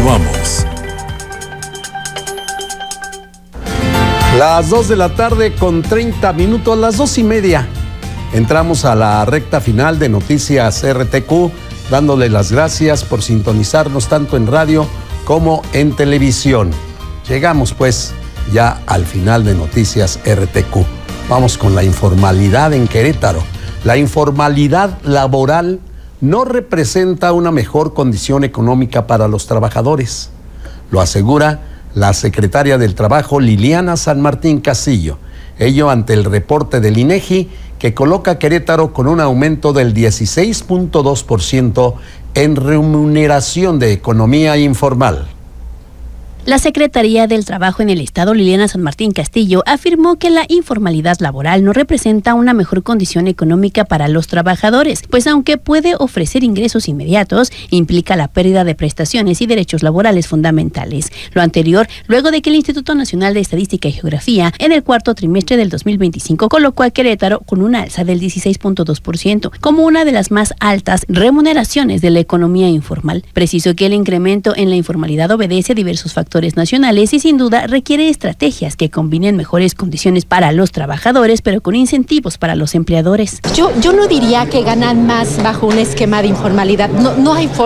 Continuamos. Las 2 de la tarde con 30 minutos, las 2:30. Entramos a la recta final de Noticias RTQ, dándole las gracias por sintonizarnos tanto en radio como en televisión. Llegamos pues ya al final de Noticias RTQ. Vamos con la informalidad en Querétaro. La informalidad laboral no representa una mejor condición económica para los trabajadores. Lo asegura la secretaria del Trabajo, Liliana San Martín Castillo. Ello ante el reporte del INEGI, que coloca a Querétaro con un aumento del 16.2% en remuneración de economía informal. La Secretaría del Trabajo en el Estado, Liliana San Martín Castillo, afirmó que la informalidad laboral no representa una mejor condición económica para los trabajadores, pues aunque puede ofrecer ingresos inmediatos, implica la pérdida de prestaciones y derechos laborales fundamentales. Lo anterior, luego de que el Instituto Nacional de Estadística y Geografía, en el cuarto trimestre del 2025, colocó a Querétaro con una alza del 16.2%, como una de las más altas remuneraciones de la economía informal. Precisó que el incremento en la informalidad obedece a diversos factores nacionales y sin duda requiere estrategias que combinen mejores condiciones para los trabajadores, pero con incentivos para los empleadores. Yo no diría que ganan más bajo un esquema de informalidad. No hay forma.